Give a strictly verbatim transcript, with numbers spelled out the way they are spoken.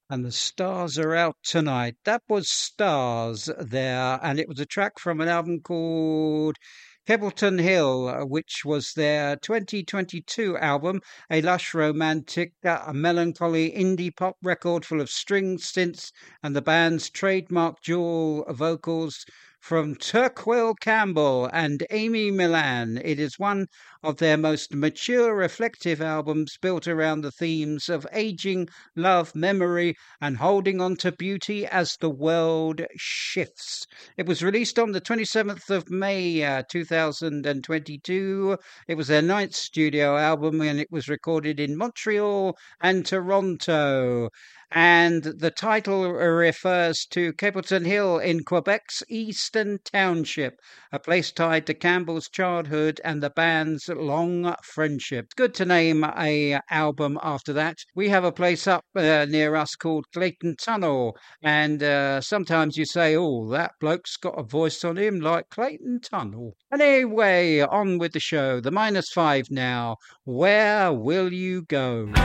And the stars are out tonight. That was Stars there, and it was a track from an album called Kebbleton Hill, uh, which was their twenty twenty-two album, a lush, romantic, uh, melancholy indie pop record full of strings, synths, and the band's trademark dual vocals from Turkwell Campbell and Amy Millan. It is one of their most mature, reflective albums built around the themes of aging, love, memory, and holding on to beauty as the world shifts. It was released on the twenty-seventh of May uh, two thousand twenty-two. It was their ninth studio album and it was recorded in Montreal and Toronto. And the title refers to Capleton Hill in Quebec's Eastern Township, a place tied to Campbell's childhood and the band's long friendship. Good to name a album after that. We have a place up uh, near us called Clayton Tunnel, and uh, sometimes you say, oh, that bloke's got a voice on him like Clayton Tunnel. Anyway, on with the show. The minus five now. Where will you go?